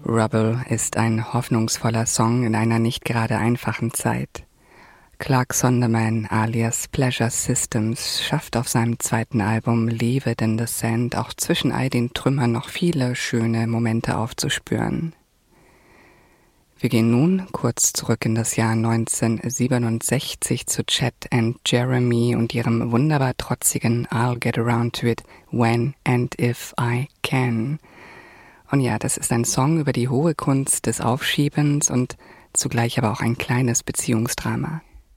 Rubble ist ein hoffnungsvoller Song in einer nicht gerade einfachen Zeit. Clark Sonderman alias Pleasure Systems schafft auf seinem zweiten Album Leave It in the Sand auch zwischen all den Trümmern noch viele schöne Momente aufzuspüren. Wir gehen nun kurz zurück in das Jahr 1967 zu Chet and Jeremy und ihrem wunderbar trotzigen I'll Get Around to It When and If I Can. Und ja, das ist ein Song über die hohe Kunst des Aufschiebens und zugleich aber auch ein kleines Beziehungsdrama.